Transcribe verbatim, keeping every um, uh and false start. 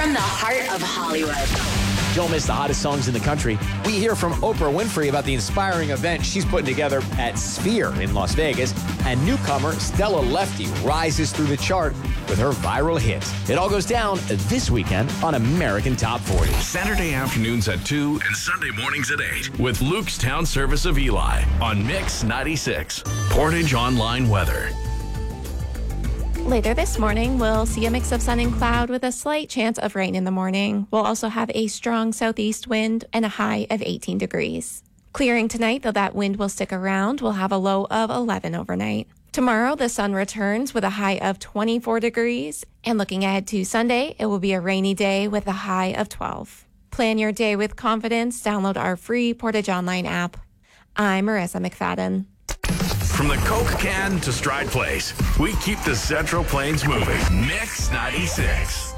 from the heart of Hollywood. Don't miss the hottest songs in the country. We hear from Oprah Winfrey about the inspiring event she's putting together at Sphere in Las Vegas. And newcomer Stella Lefty rises through the chart with her viral hit. It all goes down this weekend on American Top forty. Saturday afternoons at two and Sunday mornings at eight with Luke's Town Service of Eli on Mix ninety-six. Portage Online Weather. Later this morning, we'll see a mix of sun and cloud with a slight chance of rain in the morning. We'll also have a strong southeast wind and a high of eighteen degrees. Clearing tonight, though that wind will stick around, we'll have a low of eleven overnight. Tomorrow, the sun returns with a high of twenty-four degrees. And looking ahead to Sunday, it will be a rainy day with a high of twelve. Plan your day with confidence. Download our free Portage Online app. I'm Marissa McFadden. From the Coke can to Stride Place, we keep the Central Plains moving. Mix ninety-six.